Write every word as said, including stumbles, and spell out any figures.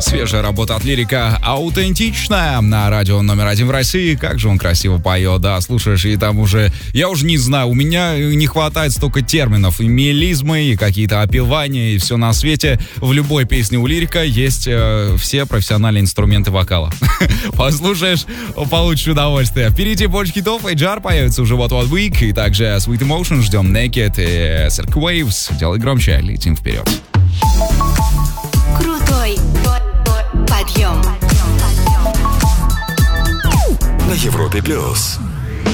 Свежая работа от лирика, аутентичная, на радио номер один в России. Как же он красиво поет, да, слушаешь, и там уже, я уже не знаю, у меня не хватает столько терминов, и мелизмы, и какие-то опевания, и все на свете. В любой песне у лирика есть э, все профессиональные инструменты вокала. Послушаешь, получишь удовольствие. Впереди больше хитов, Эйджар появится уже вот One Week, и также Sweet Emotion, ждем Naked и Cirque Waves. Делай громче, летим вперед. Крутой подъем на Европе плюс.